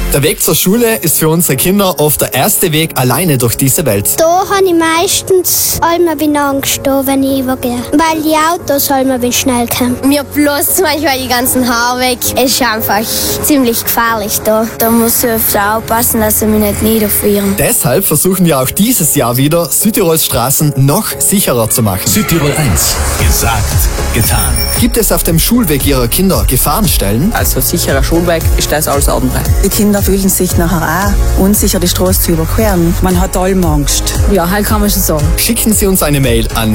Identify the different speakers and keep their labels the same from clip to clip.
Speaker 1: Der Weg zur Schule ist für unsere Kinder oft der erste Weg alleine durch diese Welt.
Speaker 2: Da habe ich meistens immer Angst, wenn ich übergehe. Weil die Autos immer schnell kommen.
Speaker 3: Mir bloß manchmal die ganzen Haare weg. Es ist einfach ziemlich gefährlich da. Da muss ich öfter aufpassen, dass sie mich nicht niederfrieren.
Speaker 1: Deshalb versuchen wir auch dieses Jahr wieder, Südtirols Straßen noch sicherer zu machen.
Speaker 4: Südtirol 1. Gesagt, getan.
Speaker 1: Gibt es auf dem Schulweg Ihrer Kinder Gefahrenstellen?
Speaker 5: Also sicherer Schulweg ist das alles andere.
Speaker 6: Die Kinder fühlen sich nachher auch unsicher, die Straße zu überqueren. Man hat allem Angst.
Speaker 5: Ja, halt kann man schon sagen.
Speaker 1: Schicken Sie uns eine Mail an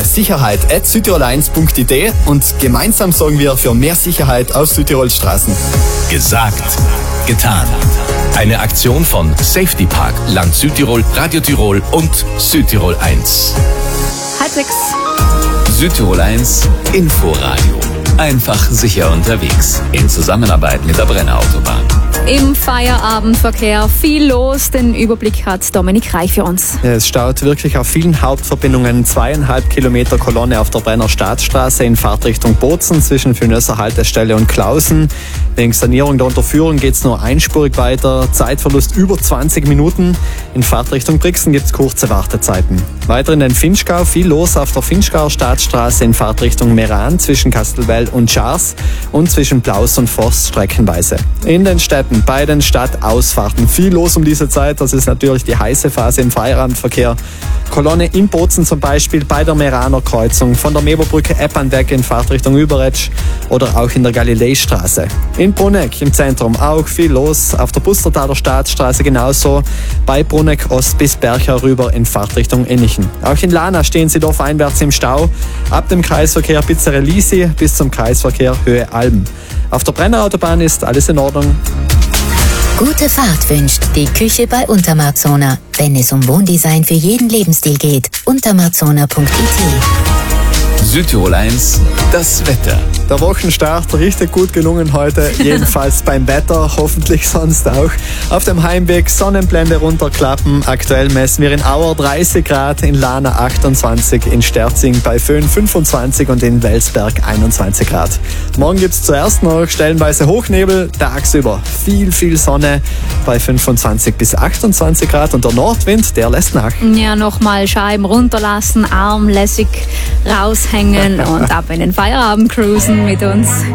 Speaker 1: sicherheit@südtirol1.de und gemeinsam sorgen wir für mehr Sicherheit auf Südtirols Straßen.
Speaker 4: Gesagt, getan. Eine Aktion von Safety Park, Land Südtirol, Radio Tirol und Südtirol 1.
Speaker 5: Halbwegs.
Speaker 4: Südtirol 1 Inforadio. Einfach sicher unterwegs. In Zusammenarbeit mit der Brenner Autobahn.
Speaker 7: Im Feierabendverkehr viel los. Den Überblick hat Dominik Reich für uns.
Speaker 8: Ja, es staut wirklich auf vielen Hauptverbindungen. 2,5 Kilometer Kolonne auf der Brenner Staatsstraße in Fahrtrichtung Bozen zwischen Fünösser Haltestelle und Klausen. Wegen Sanierung der Unterführung geht es nur einspurig weiter. Zeitverlust über 20 Minuten. In Fahrtrichtung Brixen gibt es kurze Wartezeiten. Weiter in den Finchgau viel los auf der Finchgauer Staatsstraße in Fahrtrichtung Meran zwischen Kastelwell und Schars und zwischen Plaus und Forst streckenweise. In den Städten bei den Stadtausfahrten viel los um diese Zeit. Das ist natürlich die heiße Phase im Feierabendverkehr. Kolonne in Bozen zum Beispiel bei der Meraner Kreuzung, von der Meberbrücke Eppan weg in Fahrtrichtung Überetsch oder auch in der Galileistraße. In Bruneck im Zentrum auch viel los, auf der Bustertaler Staatsstraße genauso, bei Bruneck Ost bis Berchau rüber in Fahrtrichtung Innichen. Auch in Lana stehen Sie dorfeinwärts im Stau, ab dem Kreisverkehr Pizzerelisi bis zum Kreisverkehr Höhe Alben. Auf der Brenner Autobahn ist alles in Ordnung.
Speaker 9: Gute Fahrt wünscht die Küche bei Untermarzona. Wenn es um Wohndesign für jeden Lebensstil geht, untermarzona.it.
Speaker 4: Südtirol 1, das Wetter.
Speaker 8: Der Wochenstart richtig gut gelungen heute, jedenfalls beim Wetter, hoffentlich sonst auch. Auf dem Heimweg Sonnenblende runterklappen. Aktuell messen wir in Auer 30 Grad, in Lana 28, in Sterzing bei Föhn 25 und in Welsberg 21 Grad. Morgen gibt es zuerst noch stellenweise Hochnebel, tagsüber viel Sonne bei 25 bis 28 Grad und der Nordwind, der lässt nach.
Speaker 7: Ja, nochmal Scheiben runterlassen, Arm lässig raushängen und ab in den Feierabend cruisen mit uns.